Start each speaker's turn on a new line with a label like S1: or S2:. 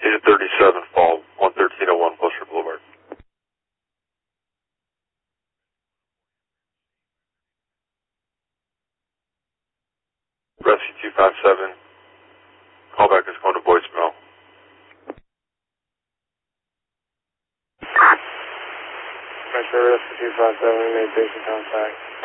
S1: Agent 37, fall 11301 Buster Boulevard. Rescue 257, callback is going to voicemail.
S2: Rescue 257, made basic contact.